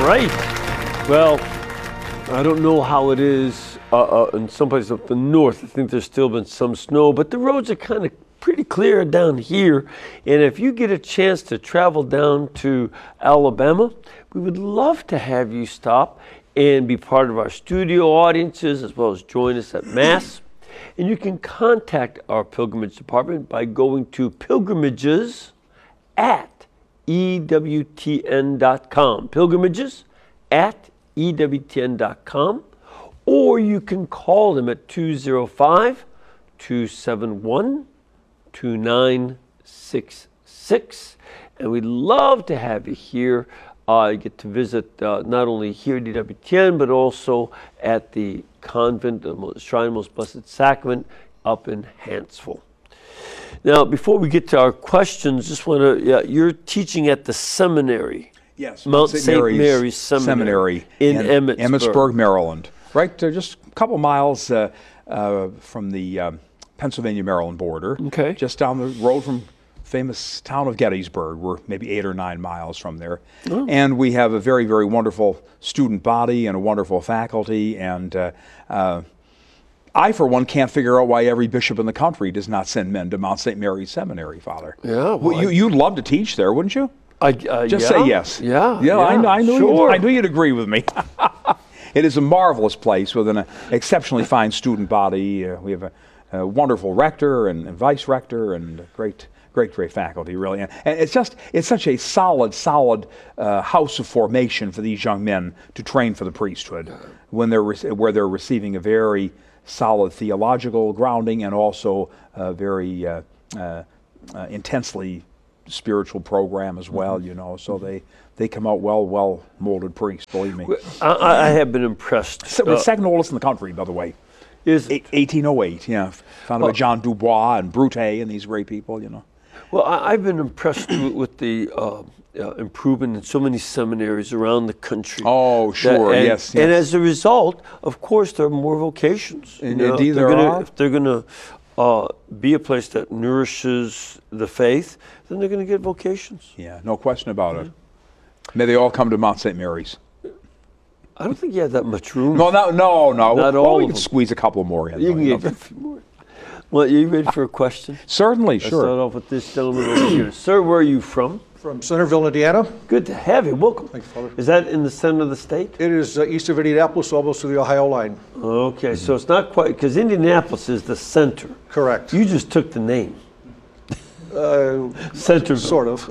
right. Well, I don't know how it is in some places up the north. I think there's still been some snow, but the roads are kind of pretty clear down here. And if you get a chance to travel down to Alabama, we would love to have you stop and be part of our studio audiences, as well as join us at Mass. And you can contact our pilgrimage department by going to pilgrimages@EWTN.com. Pilgrimages@EWTN.com. Or you can call them at 205-271-2966. And we'd love to have you here. You get to visit not only here at EWTN, but also at the convent of the Shrine of Most Blessed Sacrament up in Hanceville. Now, before we get to our questions, just want to, you're teaching at the seminary. Yes, Mount St. Mary's Seminary in Emmitsburg, Maryland. Right, just a couple miles from the Pennsylvania, Maryland border. Okay. Just down the road from famous town of Gettysburg. We're maybe 8 or 9 miles from there. Oh. And we have a very, very wonderful student body and a wonderful faculty. And I, for one, can't figure out why every bishop in the country does not send men to Mount St. Mary's Seminary, Father. Yeah. Well, you'd love to teach there, wouldn't you? Just say yes. Yeah. I knew sure. I knew you'd agree with me. It is a marvelous place with an exceptionally fine student body. We have a wonderful rector and vice rector and great faculty, really. And it's such a solid house of formation for these young men to train for the priesthood, where they're receiving a very solid theological grounding and also a very intensely spiritual program as well. So they come out well molded priests, believe me. I have been impressed. Second oldest in the country, by the way. Is it? 1808, yeah. Founded by John Dubois and Brute and these great people, Well, I've been impressed with the improvement in so many seminaries around the country. Oh, sure, yes. And as a result, of course, there are more vocations. Indeed, there are. If they're going to be a place that nourishes the faith, then they're going to get vocations. Yeah, no question about it. May they all come to Mount St. Mary's. I don't think you have that much room. No. Not all. We can squeeze a couple more in. You can get a few more. Well, are you ready for a question? Certainly, Let's sure. start off with this gentleman over here. Sir, where are you from? From Centerville, Indiana. Good to have you. Welcome. Thank you, Father. Is that in the center of the state? It is east of Indianapolis, almost to the Ohio line. Okay, so it's not quite, because Indianapolis is the center. Correct. You just took the name. Centerville. Sort of.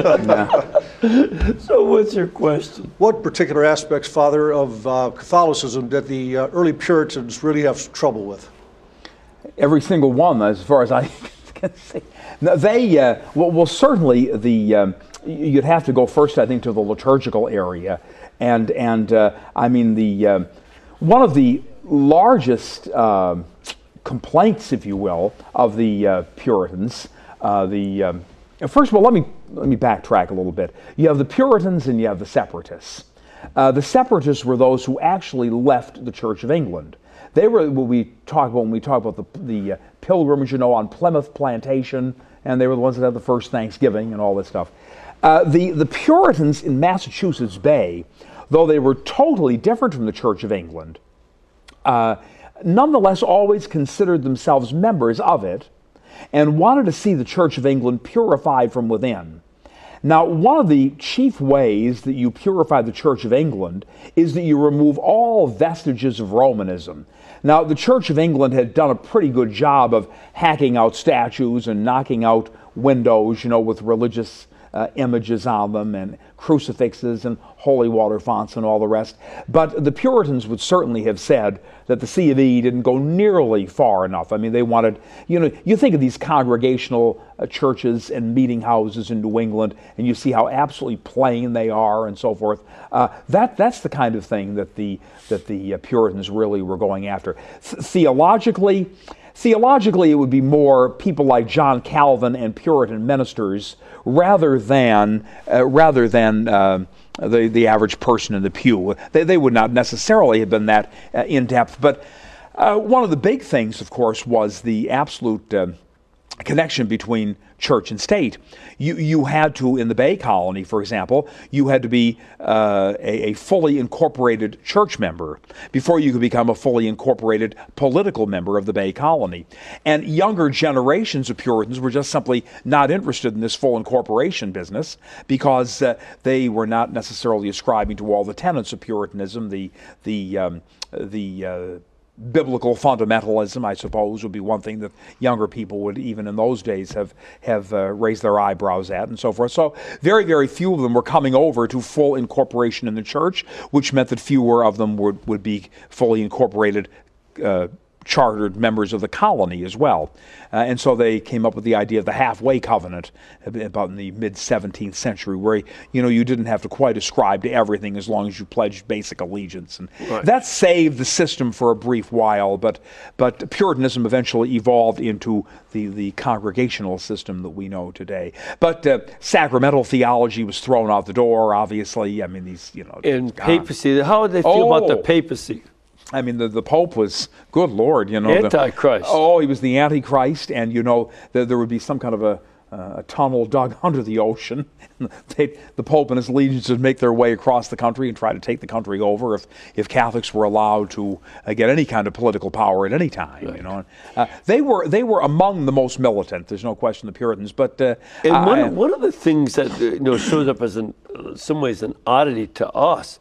So what's your question? What particular aspects, Father, of Catholicism did the early Puritans really have trouble with? Every single one, as far as I can say. Now, they, certainly you'd have to go first, I think, to the liturgical area. And I mean, one of the largest complaints, if you will, of the Puritans, first of all, let me backtrack a little bit. You have the Puritans and you have the Separatists. The Separatists were those who actually left the Church of England. They were what we talk about when we talk about the pilgrimage, on Plymouth Plantation, and they were the ones that had the first Thanksgiving and all this stuff. The Puritans in Massachusetts Bay, though they were totally different from the Church of England, nonetheless always considered themselves members of it and wanted to see the Church of England purified from within. Now, one of the chief ways that you purify the Church of England is that you remove all vestiges of Romanism. Now, the Church of England had done a pretty good job of hacking out statues and knocking out windows, with religious images on them and crucifixes and holy water fonts and all the rest. But the Puritans would certainly have said that the C of E didn't go nearly far enough. I mean, they wanted, you think of these congregational churches and meeting houses in New England, and you see how absolutely plain they are and so forth. That's the kind of thing that the Puritans really were going after. Theologically, it would be more people like John Calvin and Puritan ministers rather than the average person in the pew. They would not necessarily have been that in depth. But one of the big things, of course, was the absolute connection between church and state. You had to, in the Bay Colony, for example, you had to be a fully incorporated church member before you could become a fully incorporated political member of the Bay Colony. And younger generations of Puritans were just simply not interested in this full incorporation business because they were not necessarily ascribing to all the tenets of Puritanism, the biblical fundamentalism, I suppose, would be one thing that younger people would, even in those days, have raised their eyebrows at, and so forth. So very, very few of them were coming over to full incorporation in the church, which meant that fewer of them would be fully incorporated chartered members of the colony as well. And so they came up with the idea of the halfway covenant about in the mid-17th century, where you didn't have to quite ascribe to everything as long as you pledged basic allegiance. And that saved the system for a brief while, but Puritanism eventually evolved into the congregational system that we know today. But sacramental theology was thrown out the door, obviously. I mean, and papacy, how would they feel about the papacy? I mean, the Pope was, good Lord, Antichrist. He was the Antichrist, and there would be some kind of a tunnel dug under the ocean. The Pope and his legions would make their way across the country and try to take the country over if Catholics were allowed to get any kind of political power at any time. Right. They were among the most militant. There's no question, the Puritans. But one of the things that shows up as in some ways an oddity to us.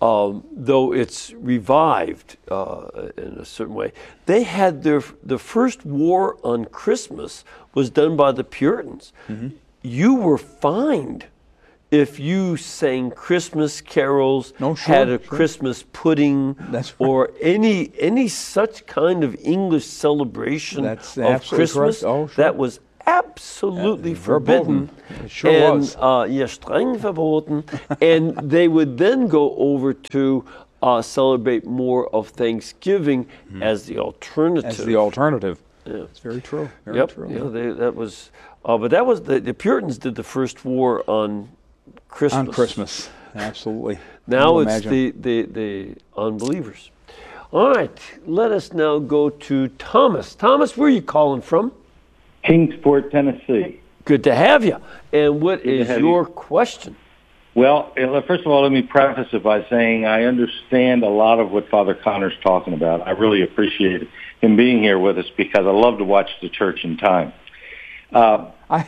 Though it's revived in a certain way, they had the first war on Christmas was done by the Puritans. Mm-hmm. You were fined if you sang Christmas carols, had a Christmas pudding, or any such kind of English celebration of Christmas. That was absolutely forbidden. It sure was. Streng verboten. And they would then go over to celebrate more of Thanksgiving as the alternative. Yeah. It's very true. Very true. That was, but that was the Puritans did the first war on Christmas. On Christmas, absolutely. Now it's the unbelievers. All right, let us now go to Thomas. Thomas, where are you calling from? Kingsport, Tennessee. Good to have you. And what is your question? Well, first of all, let me preface it by saying I understand a lot of what Father Connor's talking about. I really appreciate him being here with us because I love to watch the church in time. Thomas, I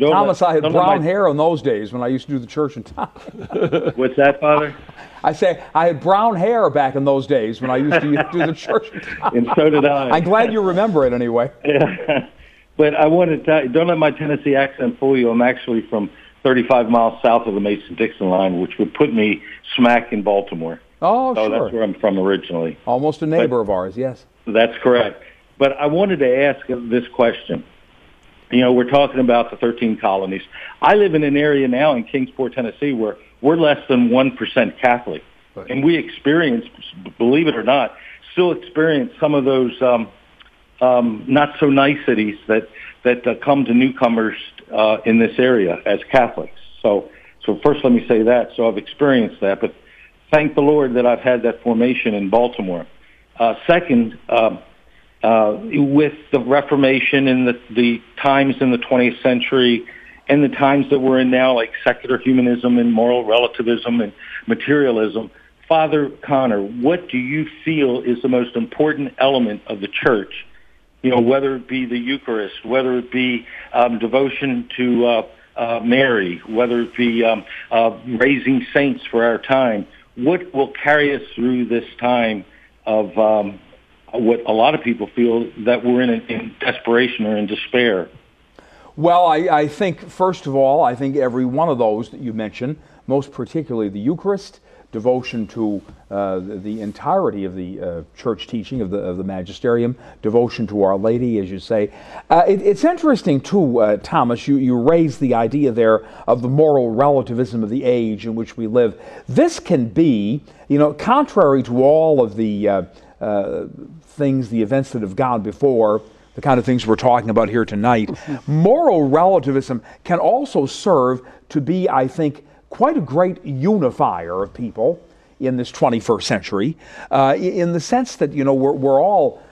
had brown hair in those days when I used to do the church in time. What's that, Father? I say I had brown hair back in those days when I used to do the church in time. And so did I. I'm glad you remember it anyway. Yeah. But I want to tell you, don't let my Tennessee accent fool you. I'm actually from 35 miles south of the Mason-Dixon line, which would put me smack in Baltimore. Oh, so sure. That's where I'm from originally. Almost a neighbor of ours, yes. That's correct. But I wanted to ask this question. We're talking about the 13 colonies. I live in an area now in Kingsport, Tennessee, where we're less than 1% Catholic. Right. And we experience, believe it or not, still experience some of those not so niceties that come to newcomers in this area as Catholics. So first let me say that. So I've experienced that, but thank the Lord that I've had that formation in Baltimore. Second, with the Reformation and the times in the 20th century and the times that we're in now, like secular humanism and moral relativism and materialism, Father Connor, what do you feel is the most important element of the church? Whether it be the Eucharist, whether it be devotion to Mary, whether it be raising saints for our time, what will carry us through this time of what a lot of people feel that we're in desperation or in despair? Well, I think, first of all, every one of those that you mentioned, most particularly the Eucharist, devotion to the entirety of the church teaching of the magisterium, devotion to Our Lady, as you say. It's interesting, too, Thomas, you raised the idea there of the moral relativism of the age in which we live. This can be, contrary to all of the things, the events that have gone before, the kind of things we're talking about here tonight, moral relativism can also serve to be, I think, quite a great unifier of people in this 21st century, in the sense that we're all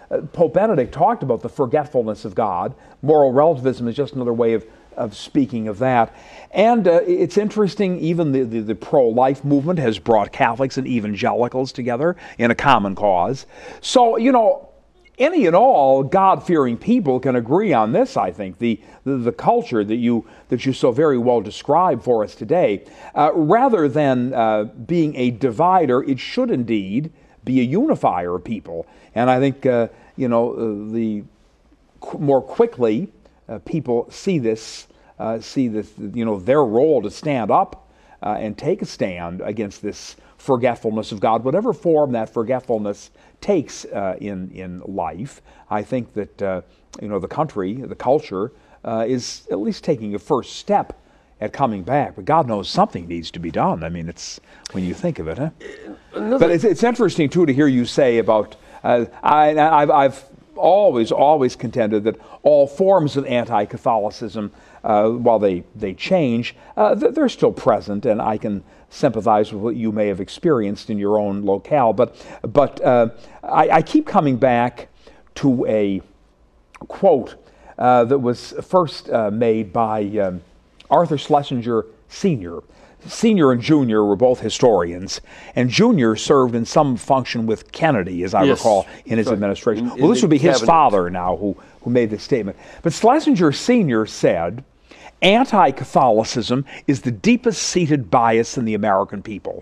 Pope Benedict talked about the forgetfulness of God. Moral relativism is just another way of speaking of that. And it's interesting, even the pro-life movement has brought Catholics and evangelicals together in a common cause. So, any and all God-fearing people can agree on this, I think. The culture that you so very well described for us today, rather than being a divider, it should indeed be a unifier of people. And I think, the more quickly people see this, their role to stand up and take a stand against this forgetfulness of God, whatever form that forgetfulness takes in life. I think that the country, the culture, is at least taking a first step at coming back. But God knows something needs to be done. I mean, it's when you think of it, huh? But it's interesting too to hear you say about. I've always contended that all forms of anti-Catholicism, while they change, they're still present, and I can sympathize with what you may have experienced in your own locale. But I keep coming back to a quote that was first made by Arthur Schlesinger Sr. Senior and Junior were both historians, and Junior served in some function with Kennedy, as I recall, in his administration. Well, this would be his father now who made this statement. But Schlesinger Sr. said, anti-Catholicism is the deepest seated bias in the American people.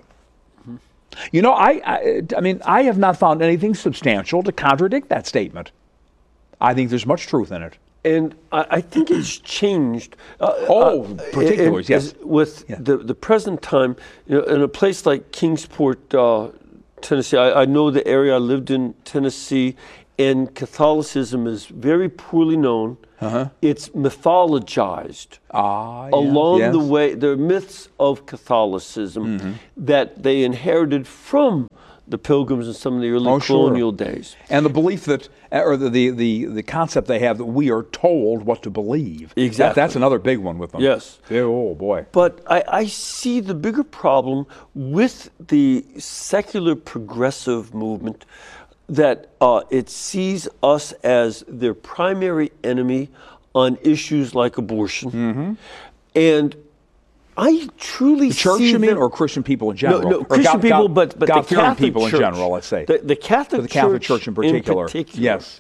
I have not found anything substantial to contradict that statement. I think there's much truth in it. And I think it's changed. Particulars, yes. With the present time, in a place like Kingsport, Tennessee, I know the area. I lived in Tennessee, and Catholicism is very poorly known. It's mythologized. Along the way, there are myths of Catholicism that they inherited from the Pilgrims in some of the early colonial days. And the belief that, or the concept they have that we are told what to believe. Exactly. That's another big one with them. Yes. Oh, boy. But I see the bigger problem with the secular progressive movement, that it sees us as their primary enemy on issues like abortion. And I truly see church, you mean, or Christian people in general? No, Christian people, but the Catholic people Church, in general, let's say. The Catholic Church in particular. Yes.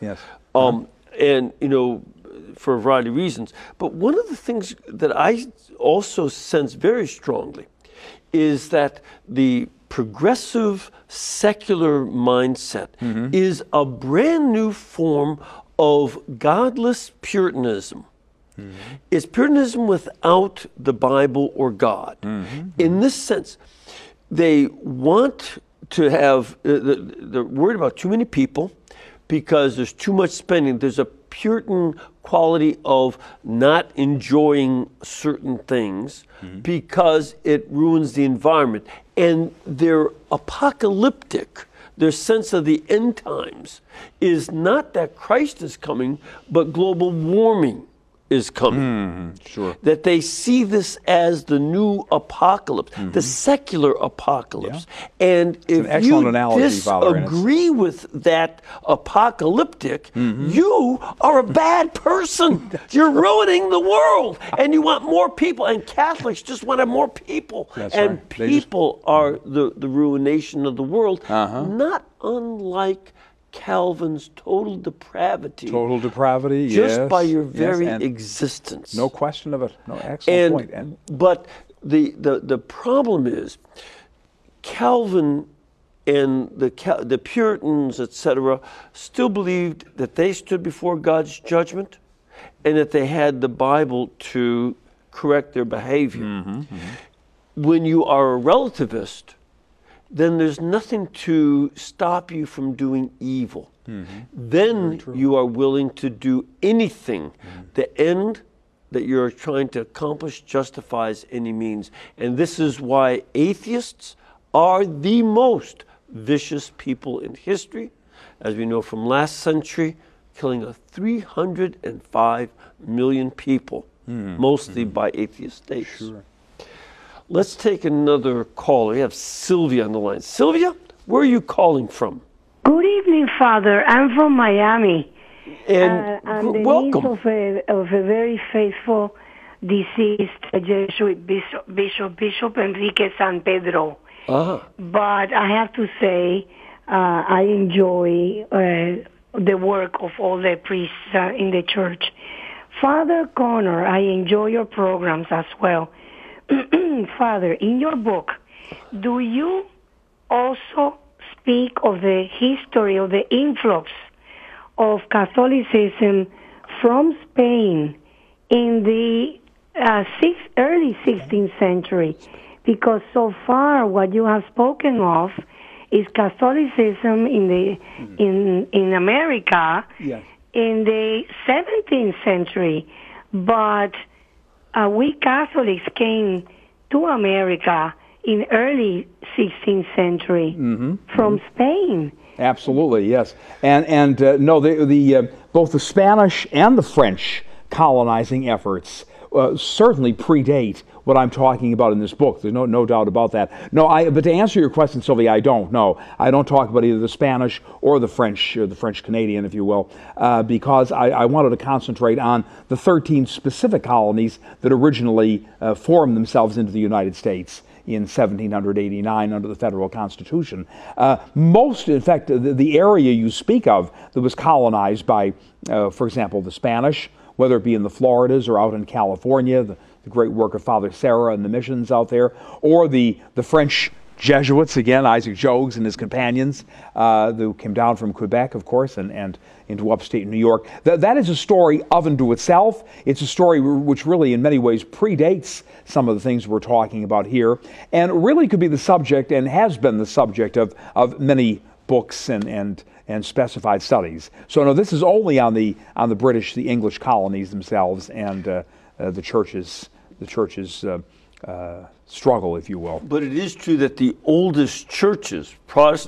And, for a variety of reasons. But one of the things that I also sense very strongly is that the progressive secular mindset is a brand new form of godless Puritanism. It's Puritanism without the Bible or God. In this sense, they want to have, they're worried about too many people because there's too much spending. There's a Puritan quality of not enjoying certain things because it ruins the environment. And they're apocalyptic. Their sense of the end times is not that Christ is coming, but global warming is coming. That they see this as the new apocalypse, the secular apocalypse. And if you disagree with that apocalyptic, you are a bad person. You're ruining the world, and you want more people. And Catholics just want to have more people. And people are the ruination of the world, not unlike Calvin's total depravity. Just by your very existence. No question of it. No, excellent point. But the problem is, Calvin and the Puritans, etc., still believed that they stood before God's judgment and that they had the Bible to correct their behavior. When you are a relativist, then there's nothing to stop you from doing evil. Then you are willing to do anything. The end that you're trying to accomplish justifies any means. And this is why atheists are the most vicious people in history, as we know from last century, killing 305 million people, mostly by atheist states. Let's take another caller. We have Sylvia on the line. Sylvia, where are you calling from? Good evening, Father. I'm from Miami. And I'm the welcome. niece of a very faithful deceased Jesuit Bishop Enrique San Pedro. Uh-huh. But I have to say, I enjoy the work of all the priests in the church. Father Connor, I enjoy your programs as well. Father, in your book, do you also speak of the history of the influx of Catholicism from Spain in the early 16th century? Because so far what you have spoken of is Catholicism in America in the 17th century. But we Catholics came to America in early 16th century from Spain. Absolutely, yes. And no, both the Spanish and the French colonizing efforts certainly predate what I'm talking about in this book. There's no doubt about that. No, but to answer your question, Sylvia, I don't. No, I don't talk about either the Spanish or the French Canadian, if you will, because I wanted to concentrate on the 13 specific colonies that originally formed themselves into the United States in 1789 under the federal Constitution. In fact, the area you speak of that was colonized by, for example, the Spanish, whether it be in the Floridas or out in California, the great work of Father Serra and the missions out there, or the French Jesuits, again, Isaac Jogues and his companions, who came down from Quebec, of course, and into upstate New York. That is a story of and to itself. It's a story which really, in many ways, predates some of the things we're talking about here, and really could be the subject, and has been the subject, of many books and specified studies. So no, this is only on the British, the English colonies themselves, and the church's struggle, if you will. But it is true that the oldest churches, Protestant